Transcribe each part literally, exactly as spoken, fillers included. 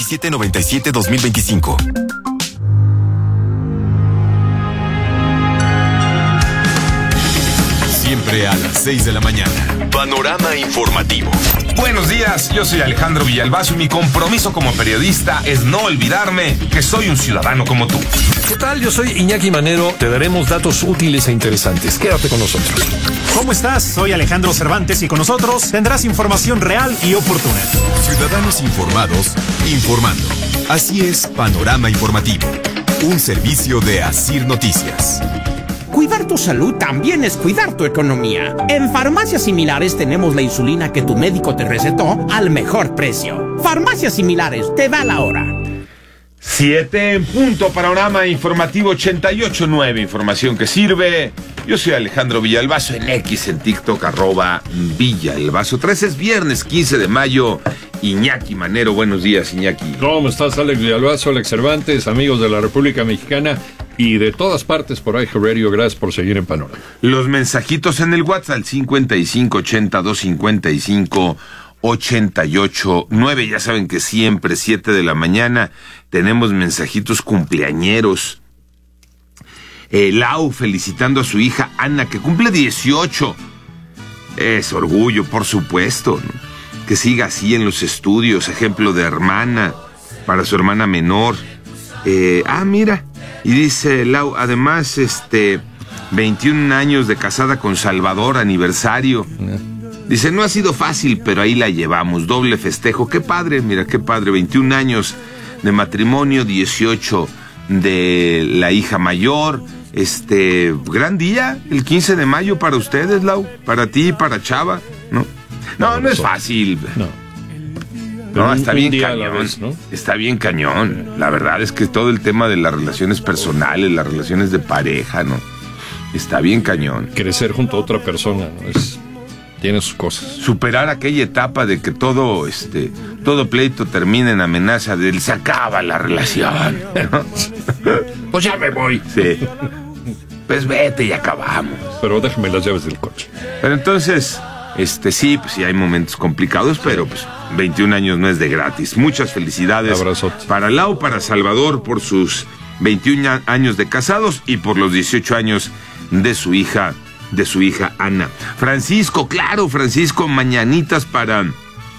siete noventa y siete dos mil veinticinco. Siempre a las seis de la mañana. Panorama informativo. Buenos días, yo soy Alejandro Villalbazo y mi compromiso como periodista es no olvidarme que soy un ciudadano como tú. ¿Qué tal? Yo soy Iñaki Manero. Te daremos datos útiles e interesantes. Quédate con nosotros. ¿Cómo estás? Soy Alejandro Cervantes y con nosotros tendrás información real y oportuna. Ciudadanos informados, informando. Así es Panorama Informativo, un servicio de Asir Noticias. Cuidar tu salud también es cuidar tu economía. En Farmacias Similares tenemos la insulina que tu médico te recetó al mejor precio. Farmacias Similares, te da la hora. Siete en punto, Panorama Informativo ochenta y ocho punto nueve, información que sirve. Yo soy Alejandro Villalbazo en X, en TikTok, arroba Villalbazo. tres es viernes quince de mayo. Iñaki Manero, buenos días, Iñaki. ¿Cómo estás, Alex Villalbazo, Alex Cervantes, amigos de la República Mexicana y de todas partes por I G Radio? Gracias por seguir en Panorama. Los mensajitos en el WhatsApp, cincuenta y cinco ochenta dos cincuenta y cinco ochenta y ocho nueve. Ya saben que siempre, siete de la mañana, tenemos mensajitos cumpleañeros. Eh, Lau felicitando a su hija Ana, que cumple dieciocho. Es orgullo, por supuesto, ¿no? Que siga así en los estudios, ejemplo de hermana para su hermana menor. Eh, ah, mira, y dice Lau, además, este, veintiún años de casada con Salvador, aniversario. Dice, no ha sido fácil, pero ahí la llevamos, doble festejo. Qué padre, mira, qué padre, veintiún años de matrimonio, dieciocho de la hija mayor. Este, gran día, el quince de mayo para ustedes, Lau, para ti y para Chava, ¿no? No, no es fácil. No. No, está bien cañón. Vez, ¿no? Está bien cañón. La verdad es que todo el tema de las relaciones personales, las relaciones de pareja, ¿no? Está bien cañón. Crecer junto a otra persona, ¿no? Es, tiene sus cosas. Superar aquella etapa de que todo, este, todo pleito termina en amenaza de se acaba la relación, ¿no? Pues ya me voy. Sí. Pues vete y acabamos. Pero déjame las llaves del coche. Pero entonces... Este, sí, pues sí hay momentos complicados, pero pues veintiún años no es de gratis. Muchas felicidades. Abrazote. Para Lau, para Salvador, por sus veintiún años de casados y por los dieciocho años de su hija, de su hija Ana. Francisco, claro, Francisco, mañanitas para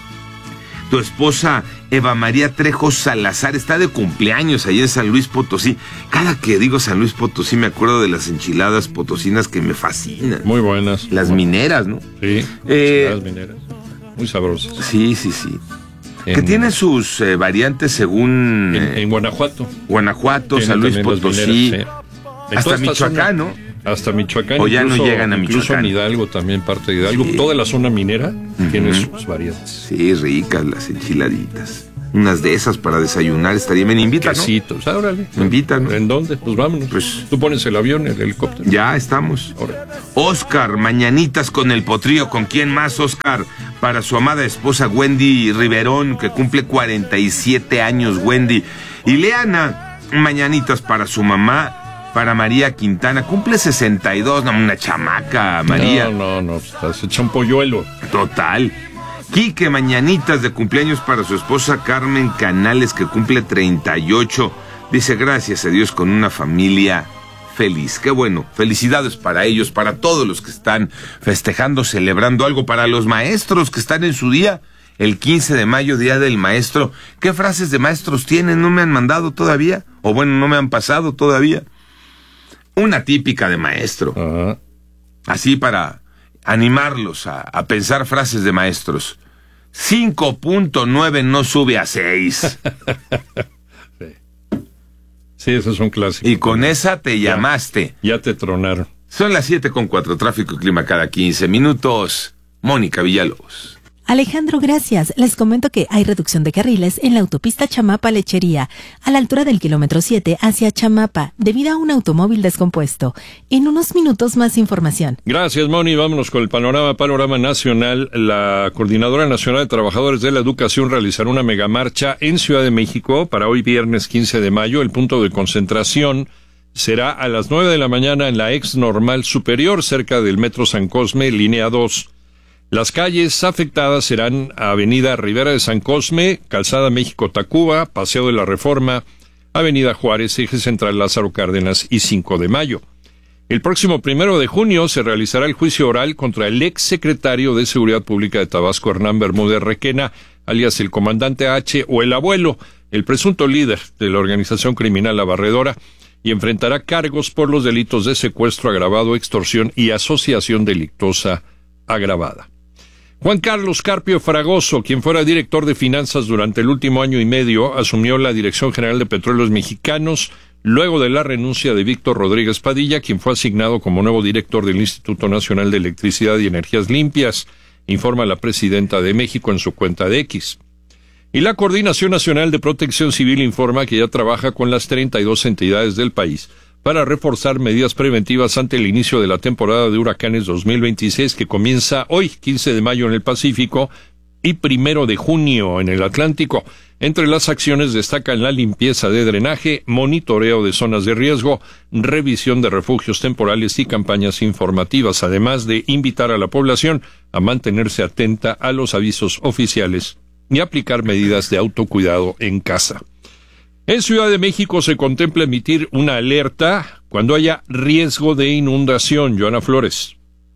tu esposa Eva María Trejo Salazar. Está de cumpleaños allá en San Luis Potosí. Cada que digo San Luis Potosí me acuerdo de las enchiladas potosinas que me fascinan. Muy buenas. Las mineras, ¿no? Sí, eh, las mineras. Muy sabrosas. Sí, sí, sí. En, que tienen sus eh, variantes según... En, eh, en Guanajuato. Guanajuato, San Luis Potosí. Mineras, sí. Hasta Michoacán, zona, ¿no? Hasta Michoacán. O ya incluso, no llegan a Michoacán. Incluso en Hidalgo también, parte de Hidalgo. Sí. Toda la zona minera uh-huh. tiene sus variedades. Sí, ricas las enchiladitas. Unas de esas para desayunar estaría bien. Me invitan, ¿no? Quesitos, órale. Me invitan, ¿no? ¿En dónde? Pues vámonos. Pues tú pones el avión, el helicóptero. Ya estamos. Órale. Oscar, mañanitas con el potrillo. ¿Con quién más, Oscar? Para su amada esposa Wendy Riverón, que cumple cuarenta y siete años, Wendy. Y Leana, mañanitas para su mamá. Para María Quintana, cumple sesenta y dos, no, una chamaca, María. No, no, no, se echa un polluelo. Total. Quique, mañanitas de cumpleaños para su esposa Carmen Canales, que cumple treinta y ocho. Dice, gracias a Dios, con una familia feliz. Qué bueno, felicidades para ellos, para todos los que están festejando, celebrando algo, para los maestros que están en su día, el quince de mayo, Día del Maestro. ¿Qué frases de maestros tienen? ¿No me han mandado todavía? O bueno, no me han pasado todavía. Una típica de maestro. Uh-huh. Así para animarlos a, a pensar frases de maestros. cinco punto nueve no sube a seis. Sí. Sí, eso es un clásico. Y con esa te ya, llamaste. Ya te tronaron. Son las siete con cuatro, tráfico y clima cada quince minutos. Mónica Villalobos. Alejandro, gracias. Les comento que hay reducción de carriles en la autopista Chamapa-Lechería, a la altura del kilómetro siete hacia Chamapa, debido a un automóvil descompuesto. En unos minutos más información. Gracias, Moni. Vámonos con el panorama, panorama nacional. La Coordinadora Nacional de Trabajadores de la Educación realizará una megamarcha en Ciudad de México para hoy viernes quince de mayo. El punto de concentración será a las nueve de la mañana en la ex Normal Superior, cerca del Metro San Cosme, línea dos. Las calles afectadas serán Avenida Rivera de San Cosme, Calzada México-Tacuba, Paseo de la Reforma, Avenida Juárez, Eje Central Lázaro Cárdenas y cinco de mayo. El próximo primero de junio se realizará el juicio oral contra el ex secretario de Seguridad Pública de Tabasco, Hernán Bermúdez Requena, alias el Comandante H o el Abuelo, el presunto líder de la organización criminal La Barredora, y enfrentará cargos por los delitos de secuestro agravado, extorsión y asociación delictuosa agravada. Juan Carlos Carpio Fragoso, quien fuera director de finanzas durante el último año y medio, asumió la Dirección General de Petróleos Mexicanos luego de la renuncia de Víctor Rodríguez Padilla, quien fue asignado como nuevo director del Instituto Nacional de Electricidad y Energías Limpias, informa la presidenta de México en su cuenta de X. Y la Coordinación Nacional de Protección Civil informa que ya trabaja con las treinta y dos entidades del país para reforzar medidas preventivas ante el inicio de la temporada de huracanes dos mil veintiséis, que comienza hoy, quince de mayo en el Pacífico y primero de junio en el Atlántico. Entre las acciones destacan la limpieza de drenaje, monitoreo de zonas de riesgo, revisión de refugios temporales y campañas informativas, además de invitar a la población a mantenerse atenta a los avisos oficiales y aplicar medidas de autocuidado en casa. En Ciudad de México se contempla emitir una alerta cuando haya riesgo de inundación. Joana Flores.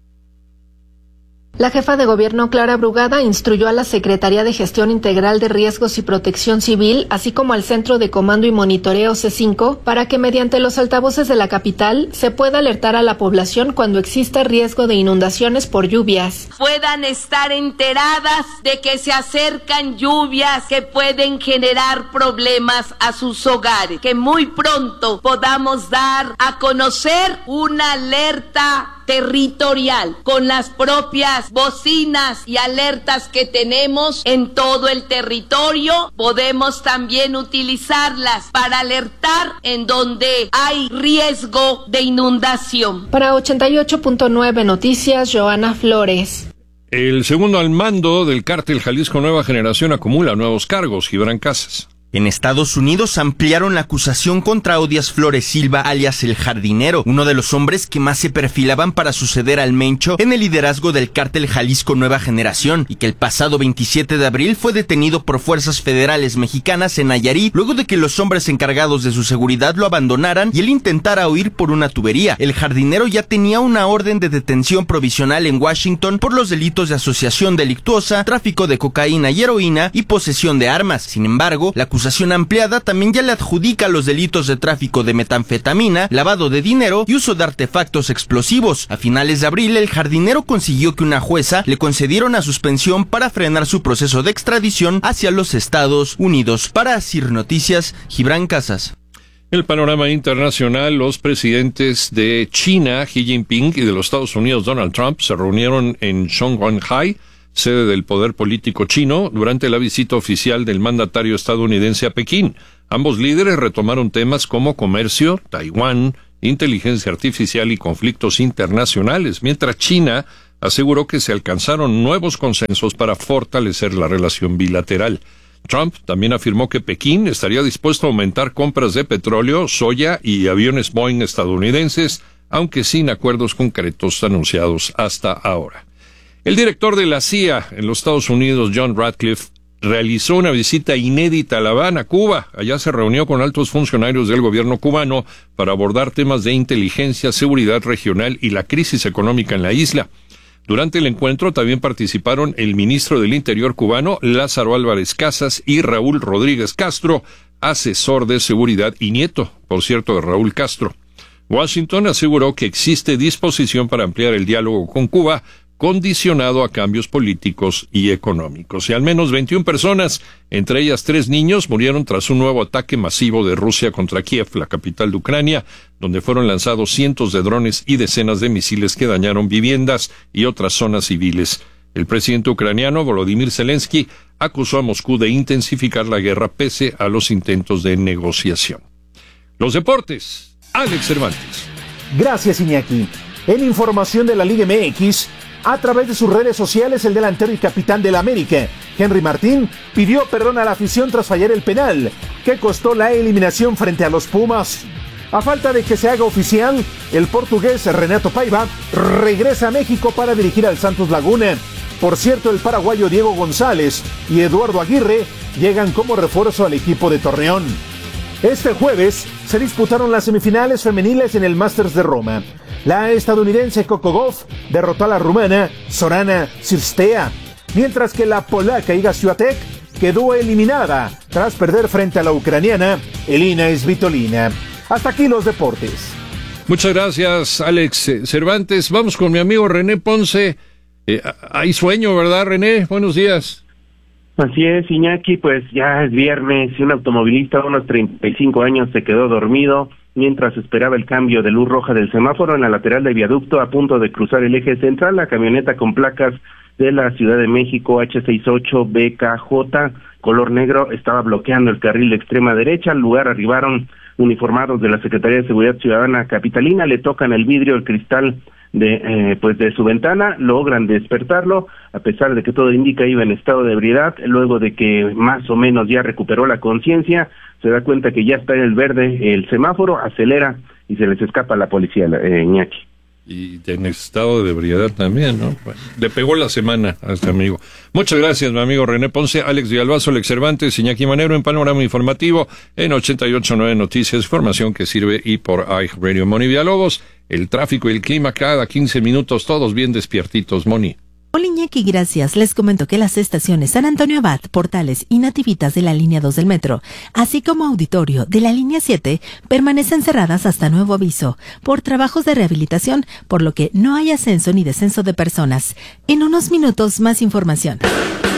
La jefa de gobierno, Clara Brugada, instruyó a la Secretaría de Gestión Integral de Riesgos y Protección Civil, así como al Centro de Comando y Monitoreo C cinco, para que mediante los altavoces de la capital se pueda alertar a la población cuando exista riesgo de inundaciones por lluvias. Puedan estar enteradas de que se acercan lluvias que pueden generar problemas a sus hogares, que muy pronto podamos dar a conocer una alerta territorial con las propias bocinas y alertas que tenemos en todo el territorio. Podemos también utilizarlas para alertar en donde hay riesgo de inundación. Para ochenta y ocho punto nueve Noticias, Joana Flores. El segundo al mando del cártel Jalisco Nueva Generación acumula nuevos cargos. Gibran Casas. En Estados Unidos ampliaron la acusación contra Odias Flores Silva, alias El Jardinero, uno de los hombres que más se perfilaban para suceder al Mencho en el liderazgo del cártel Jalisco Nueva Generación, y que el pasado veintisiete de abril fue detenido por fuerzas federales mexicanas en Nayarit, luego de que los hombres encargados de su seguridad lo abandonaran y él intentara huir por una tubería. El Jardinero ya tenía una orden de detención provisional en Washington por los delitos de asociación delictuosa, tráfico de cocaína y heroína y posesión de armas. Sin embargo, la acusación acusación ampliada también ya le adjudica los delitos de tráfico de metanfetamina, lavado de dinero y uso de artefactos explosivos. A finales de abril, el Jardinero consiguió que una jueza le concediera una suspensión para frenar su proceso de extradición hacia los Estados Unidos. Para Asir Noticias, Gibran Casas. El panorama internacional, los presidentes de China, Xi Jinping, y de los Estados Unidos, Donald Trump, se reunieron en Shanghái, sede del poder político chino, durante la visita oficial del mandatario estadounidense a Pekín. Ambos líderes retomaron temas como comercio, Taiwán, inteligencia artificial y conflictos internacionales, mientras China aseguró que se alcanzaron nuevos consensos para fortalecer la relación bilateral. Trump también afirmó que Pekín estaría dispuesto a aumentar compras de petróleo, soya y aviones Boeing estadounidenses, aunque sin acuerdos concretos anunciados hasta ahora. El director de la C I A en los Estados Unidos, John Ratcliffe, realizó una visita inédita a La Habana, Cuba. Allá se reunió con altos funcionarios del gobierno cubano para abordar temas de inteligencia, seguridad regional y la crisis económica en la isla. Durante el encuentro también participaron el ministro del Interior cubano, Lázaro Álvarez Casas, y Raúl Rodríguez Castro, asesor de seguridad y nieto, por cierto, de Raúl Castro. Washington aseguró que existe disposición para ampliar el diálogo con Cuba, condicionado a cambios políticos y económicos. Y al menos veintiuna personas, entre ellas tres niños, murieron tras un nuevo ataque masivo de Rusia contra Kiev, la capital de Ucrania, donde fueron lanzados cientos de drones y decenas de misiles que dañaron viviendas y otras zonas civiles. El presidente ucraniano, Volodymyr Zelensky, acusó a Moscú de intensificar la guerra pese a los intentos de negociación. Los deportes, Alex Cervantes. Gracias, Iñaki. En información de la Liga M X, a través de sus redes sociales, el delantero y capitán del América, Henry Martín, pidió perdón a la afición tras fallar el penal, que costó la eliminación frente a los Pumas. A falta de que se haga oficial, el portugués Renato Paiva regresa a México para dirigir al Santos Laguna. Por cierto, el paraguayo Diego González y Eduardo Aguirre llegan como refuerzo al equipo de Torreón. Este jueves se disputaron las semifinales femeniles en el Masters de Roma. La estadounidense Coco Gauff derrotó a la rumana Sorana Cirstea, mientras que la polaca Iga Swiatek quedó eliminada tras perder frente a la ucraniana Elina Svitolina. Hasta aquí los deportes. Muchas gracias, Alex Cervantes. Vamos con mi amigo René Ponce. Eh, hay sueño, ¿verdad, René? Buenos días. Así es, Iñaki, pues ya es viernes y un automovilista de unos treinta y cinco años se quedó dormido mientras esperaba el cambio de luz roja del semáforo en la lateral del viaducto a punto de cruzar el eje central. La camioneta con placas de la Ciudad de México H sesenta y ocho B K J color negro estaba bloqueando el carril de extrema derecha. Al lugar arribaron uniformados de la Secretaría de Seguridad Ciudadana capitalina, le tocan el vidrio, el cristal de eh, pues de su ventana, logran despertarlo, a pesar de que todo indica iba en estado de ebriedad. Luego de que más o menos ya recuperó la conciencia, se da cuenta que ya está en el verde el semáforo, acelera y se les escapa a la policía, eh, Iñaki. Y en estado de ebriedad también, ¿no? Bueno, le pegó la semana a este amigo. Muchas gracias, mi amigo René Ponce, Alex Villalbazo, Alex Cervantes, Iñaki Manero en Panorama Informativo en ochenta y ocho punto nueve Noticias, información que sirve y por iHeartRadio. Moni Villalobos, el tráfico y el clima cada quince minutos, todos bien despiertitos, Moni. Hola Iñaki, gracias. Les comento que las estaciones San Antonio Abad, Portales y Nativitas de la línea dos del metro, así como Auditorio de la línea siete, permanecen cerradas hasta nuevo aviso por trabajos de rehabilitación, por lo que no hay ascenso ni descenso de personas. En unos minutos más información.